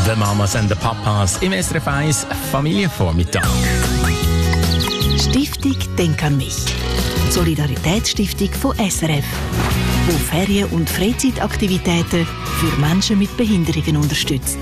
The Mamas and the Papas im SRF 1 Familienvormittag. Stiftung Denk an mich. Solidaritätsstiftung von SRF, die Ferien- und Freizeitaktivitäten für Menschen mit Behinderungen unterstützt.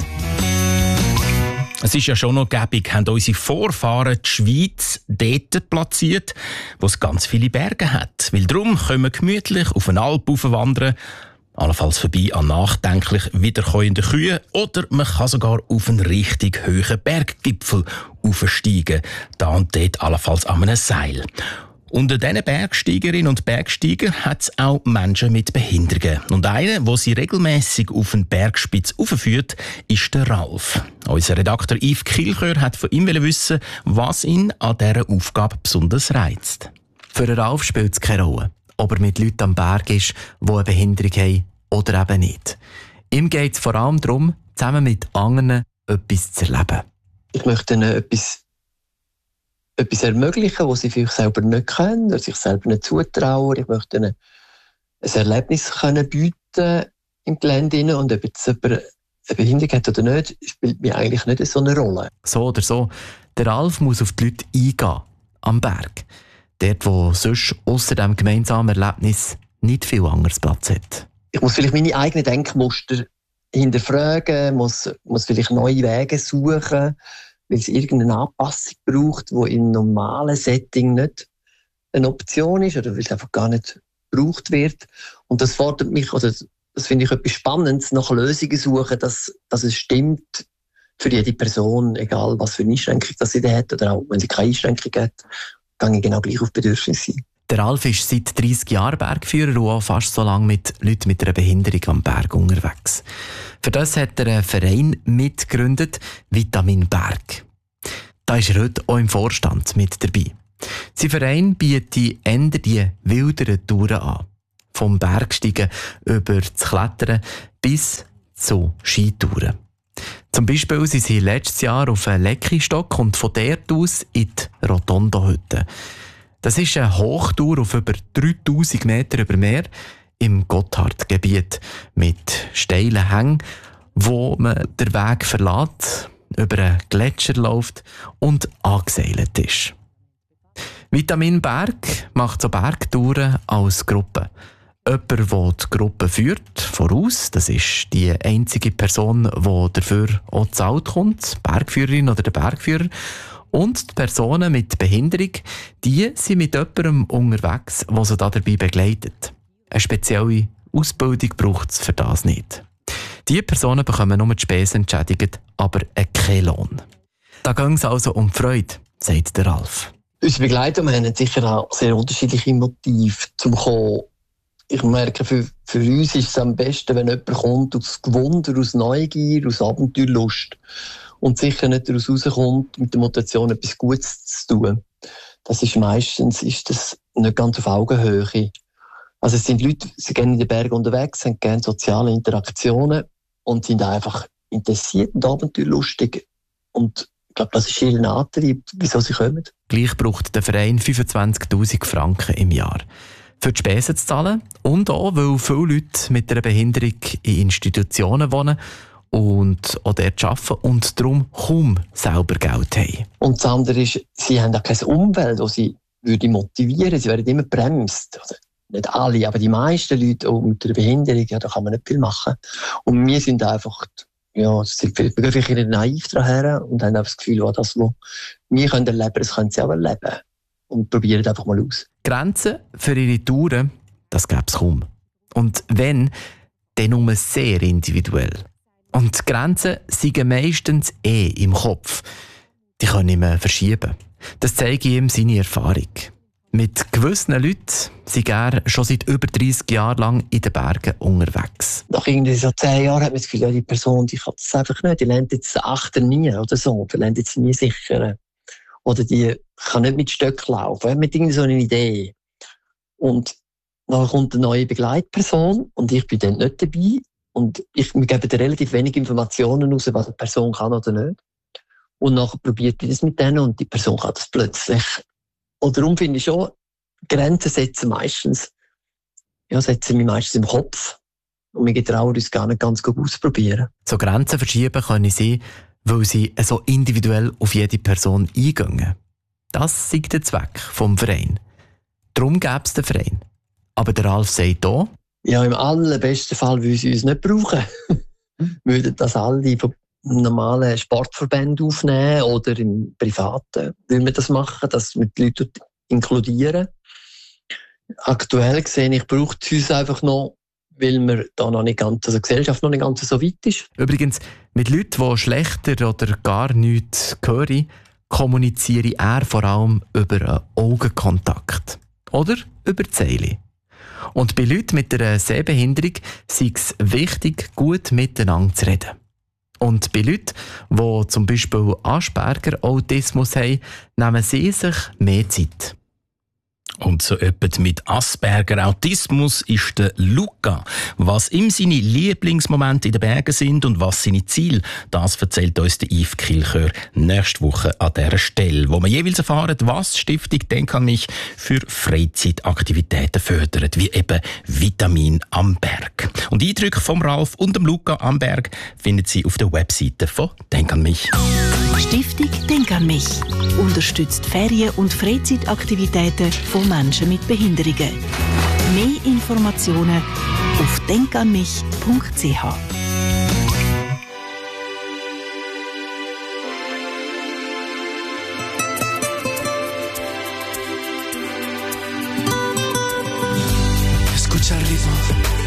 Es ist ja schon noch gäbig, haben unsere Vorfahren die Schweiz dort platziert, wo es ganz viele Berge hat. Weil darum können wir gemütlich auf eine Alp wandern, allenfalls vorbei an nachdenklich wiederkäuenden Kühen, oder man kann sogar auf einen richtig hohen Berggipfel aufsteigen, da und dort allenfalls an einem Seil. Unter diesen Bergsteigerinnen und Bergsteigern hat es auch Menschen mit Behinderungen. Und einer, der sie regelmässig auf den Bergspitz aufführt, ist der Ralf. Unser Redakteur Yves Kilchör hat von ihm wissen, was ihn an dieser Aufgabe besonders reizt. Für den Ralf spielt es keine Rolle, ob er mit Leuten am Berg ist, die eine Behinderung haben oder eben nicht. Ihm geht es vor allem darum, zusammen mit anderen etwas zu erleben. Ich möchte ihnen etwas ermöglichen, was sie vielleicht selber nicht können oder sich selber nicht zutrauen. Ich möchte ihnen ein Erlebnis bieten im Gelände. Und ob jetzt jemand eine Behinderung hat oder nicht, spielt mir eigentlich nicht so eine Rolle. So oder so, der Ralf muss auf die Leute eingehen, am Berg. Dort, wo sonst ausser dem gemeinsamen Erlebnis nicht viel anderes Platz hat. Ich muss vielleicht meine eigenen Denkmuster hinterfragen, muss vielleicht neue Wege suchen, weil es irgendeine Anpassung braucht, die im normalen Setting nicht eine Option ist oder weil es einfach gar nicht gebraucht wird. Und das fordert mich, oder das finde ich etwas Spannendes, nach Lösungen suchen, dass es stimmt für jede Person, egal was für eine Einschränkung das sie hat oder auch wenn sie keine Einschränkung hat, gehe ich genau gleich auf Bedürfnisse ein. Der Ralf ist seit 30 Jahren Bergführer und auch fast so lange mit Leuten mit einer Behinderung am Berg unterwegs. Für das hat er einen Verein mitgegründet, Vitamin Berg. Da ist er heute auch im Vorstand mit dabei. Sein Verein bietet eher die wilderen Touren an. Vom Bergsteigen über das Klettern bis zu Skitouren. Zum Beispiel sind sie letztes Jahr auf einen Leckistock und von dort aus in die Rotondo-Hütte. Das ist eine Hochtour auf über 3000 Meter über Meer im Gotthardgebiet mit steilen Hängen, wo man den Weg verlässt, über einen Gletscher läuft und angeseilt ist. Vitamin Berg macht so Bergtouren als Gruppe. Jemand, der die Gruppe führt, voraus, das ist die einzige Person, die dafür auch zahlt kommt, die Bergführerin oder der Bergführer. Und die Personen mit Behinderung, die sind mit jemandem unterwegs, der sie dabei begleitet. Eine spezielle Ausbildung braucht es für das nicht. Diese Personen bekommen nur die Spesen entschädigt, aber keinen Lohn. Da ging es also um die Freude, sagt der Ralf. Unsere Begleiter haben sicher auch sehr unterschiedliche Motive zum Kommen. Ich merke, für uns ist es am besten, wenn jemand kommt aus Gewunder, aus Neugier, aus Abenteuerlust und sicher nicht daraus rauskommt, mit der Motivation etwas Gutes zu tun. Das ist meistens das nicht ganz auf Augenhöhe. Also es sind Leute, sie gehen in den Bergen unterwegs, haben gerne soziale Interaktionen und sind einfach interessiert und abenteuerlustig. Und ich glaube, das ist ihr Antrieb, wieso sie kommen. Gleich braucht der Verein 25'000 Franken im Jahr. Für die Spesen zu zahlen und auch, weil viele Leute mit einer Behinderung in Institutionen wohnen und auch dort arbeiten und darum kaum selber Geld haben. Und das andere ist, sie haben auch keine Umwelt, die sie motivieren würde. Sie werden immer bremst. Also nicht alle, aber die meisten Leute auch mit einer Behinderung, ja, da kann man nicht viel machen. Und wir sind einfach, ja, sind vielleicht naiv daher und haben einfach das Gefühl, ja, das, was wir erleben können, das können sie auch erleben. Und probieren einfach mal aus. Grenzen für ihre Touren, das gäbe es kaum. Und wenn, dann nur sehr individuell. Und die Grenzen sind meistens im Kopf. Die können immer verschieben. Das zeigt ihm seine Erfahrung. Mit gewissen Leuten sind er schon seit über 30 Jahren lang in den Bergen unterwegs. Nach irgendwie so 10 Jahren hat man das Gefühl, ja, die Person, die kann das einfach nicht. Die lernt jetzt den Achter nie oder so. Die lernt jetzt nie sicher. Oder die kann nicht mit Stöcken laufen. Hat mit irgendwie so eine Idee. Und dann kommt eine neue Begleitperson und ich bin dann nicht dabei. Und wir geben relativ wenig Informationen raus, was eine Person kann oder nicht. Und nachher probiert ich das mit denen und die Person kann das plötzlich. Und darum finde ich schon, Grenzen setzen wir meistens im Kopf. Und wir getrauen uns gar nicht ganz gut ausprobieren. So Grenzen verschieben können sie, weil sie so individuell auf jede Person eingehen. Das ist der Zweck vom Verein. Darum gäbe es den Verein. Aber der Ralf sagt auch, ja, im allerbesten Fall würden sie uns nicht brauchen. Würden das alle vom normalen Sportverbänden aufnehmen oder im Privaten. Würden wir das machen, dass wir die Leute inkludieren. Aktuell gesehen, ich brauche es uns einfach noch, weil wir da noch nicht ganz, also die Gesellschaft noch nicht ganz so weit ist. Übrigens, mit Leuten, die schlechter oder gar nichts hören, kommuniziere er vor allem über einen Augenkontakt. Oder über die Seele. Und bei Leuten mit einer Sehbehinderung sei es wichtig, gut miteinander zu reden. Und bei Leuten, die zum Beispiel Asperger-Autismus haben, nehmen sie sich mehr Zeit. Und so jemand mit Asperger-Autismus ist der Luca. Was ihm seine Lieblingsmomente in den Bergen sind und was seine Ziele, das erzählt uns der Yves Kilchör nächste Woche an dieser Stelle, wo wir jeweils erfahren, was die Stiftung «Denk an mich» für Freizeitaktivitäten fördert, wie eben Vitamin am Berg. Und Eindrücke vom Ralf und dem Luca am Berg finden Sie auf der Webseite von «Denk an mich». Stiftung «Denk an mich» unterstützt Ferien- und Freizeitaktivitäten von Menschen mit Behinderungen. Mehr Informationen auf denkanmich.ch. Escucha el ritmo